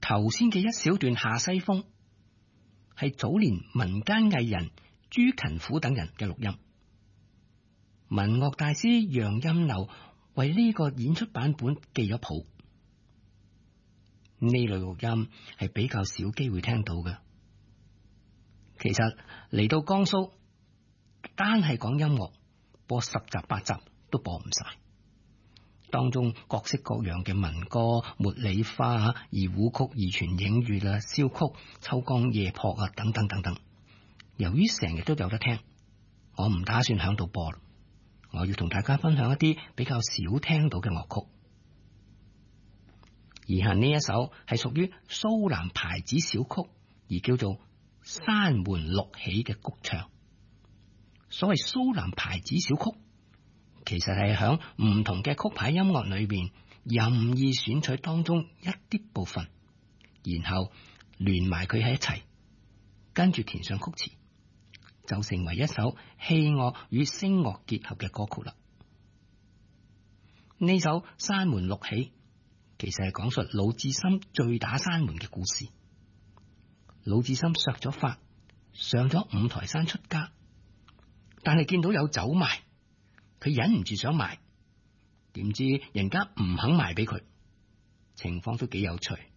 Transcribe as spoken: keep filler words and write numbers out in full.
頭先嘅一小段下西風係早年民間藝人朱勤虎等人嘅錄音，文樂大師楊蔭樓為呢個演出版本記咗譜。呢類錄音係比較少機會聽到嘅。其實嚟到江蘇，單係講音樂，播十集八集都播唔晒。當中各式各樣嘅民歌、茉莉花、二胡曲、二泉映月啊、簫曲、秋江夜泊啊等等等等。由於成日都有得聽，我唔打算響度播，我要同大家分享一啲比較少聽到嘅樂曲。以下呢一首係屬於蘇南牌子小曲，而叫做《山門六起》嘅曲唱。所謂蘇南牌子小曲，其實係響唔同嘅曲牌音樂裏邊任意選取當中一啲部分，然後連埋佢喺一齊，跟住填上曲詞，就成為一首器樂與聲樂結合嘅歌曲啦。呢首《山門六起》其實係講述魯智深醉打山門嘅故事。魯智深削咗髮，上咗五台山出家，但係見到有酒賣，佢忍唔住想賣，點知人家唔肯賣俾佢，情況都幾有趣。